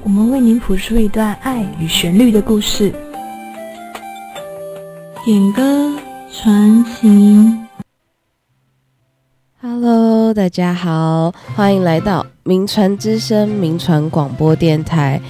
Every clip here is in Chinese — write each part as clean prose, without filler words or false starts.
我们为您谱出一段爱与旋律的故事。点歌传情。 Hello， 大家好，欢迎来到名传之声名传广播电台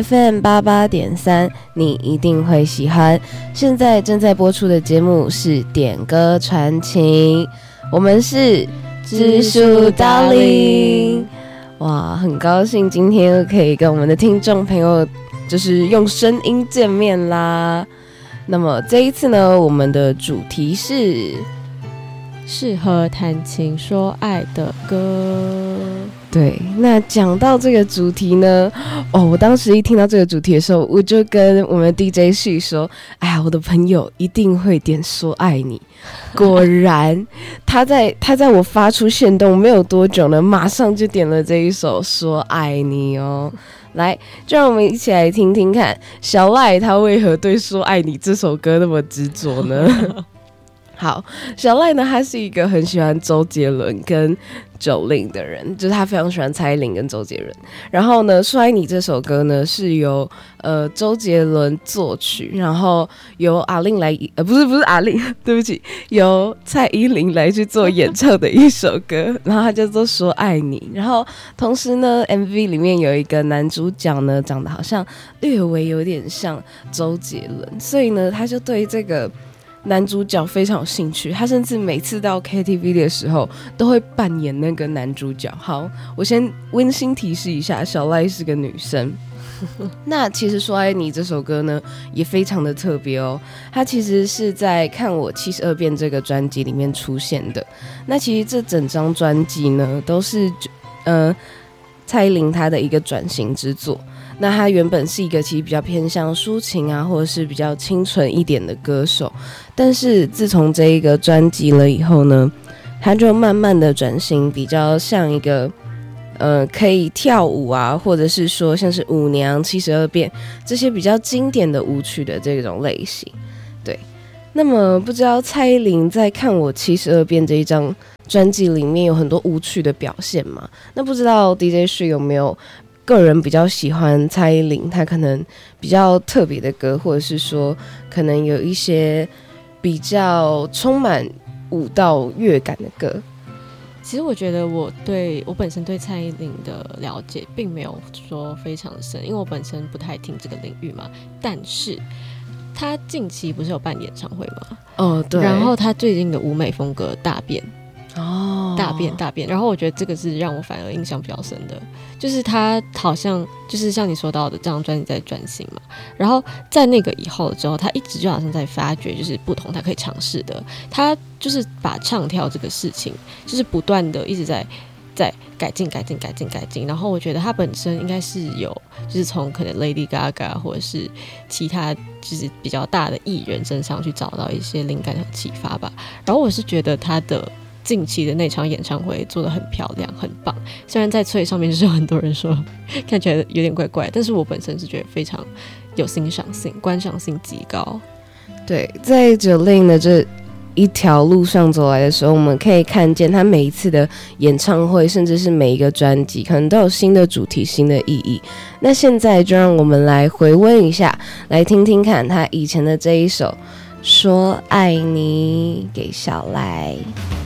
FM88.3，你一定会喜欢。现在正在播出的节目是点歌传情，我们是知书达理。哇，很高兴今天又可以跟我们的听众朋友就是用声音见面啦。那么这一次呢，我们的主题是适合谈情说爱的歌。 对，那讲到这个主题呢，我当时一听到这个主题的时候，我就跟我们 DJ 旭说，哎呀，我的朋友一定会点说爱你。果然他在我发出限动没有多久呢，马上就点了这一首说爱你哦。来，就让我们一起来听听看小赖他为何对说爱你这首歌那么执着呢？好，小赖呢，他是一个很喜欢周杰伦跟9令的人，就是他非常喜欢蔡依林跟周杰伦。然后呢，《说爱你》这首歌呢是由周杰伦作曲，然后由阿令来不是阿令，对不起，由蔡依林来去做演唱的一首歌，然后他叫做《说爱你》。然后同时呢 ，MV 里面有一个男主角呢，长得好像略微有点像周杰伦，所以呢，他就对这个男主角非常有兴趣，他甚至每次到 KTV 的时候都会扮演那个男主角。好，我先温馨提示一下，小赖是个女生。那其实说爱你这首歌呢也非常的特别哦，它其实是在看我72遍这个专辑里面出现的。那其实这整张专辑呢都是蔡依林她的一个转型之作。那他原本是一个其实比较偏向抒情啊，或者是比较清纯一点的歌手，但是自从这一个专辑了以后呢，他就慢慢的转型，比较像一个可以跳舞啊，或者是说像是舞娘、72遍这些比较经典的舞曲的这种类型。对，那么不知道蔡依林在看我72遍这一张专辑里面有很多舞曲的表现嘛？那不知道 DJ 是有没有个人比较喜欢蔡依林，她可能比较特别的歌，或者是说可能有一些比较充满舞蹈乐感的歌。 其实我觉得我本身对蔡依林的了解并没有说非常深，因为我本身不太听这个领域嘛。但是她近期不是有办演唱会吗？哦，对。然后她最近的舞美风格大变。大变，然后我觉得这个是让我反而印象比较深的，就是他好像就是像你说到的这张专辑在转型嘛，然后在那个以后之后，他一直就好像在发掘就是不同他可以尝试的，他就是把唱跳这个事情就是不断的一直在改进，然后我觉得他本身应该是有就是从可能 Lady Gaga 或者是其他就是比较大的艺人身上去找到一些灵感和启发吧，然后我是觉得他的近期的那场演唱会做得很漂亮很棒，虽然在脆上面就是有很多人说看起来有点怪怪，但是我本身是觉得非常有欣赏性，观赏性极高。 对，在9令的这一条路上走来的时候，我们可以看见他每一次的演唱会，甚至是每一个专辑可能都有新的主题、新的意义。那现在就让我们来回温一下，来听听看他以前的这一首说爱你，给小赖。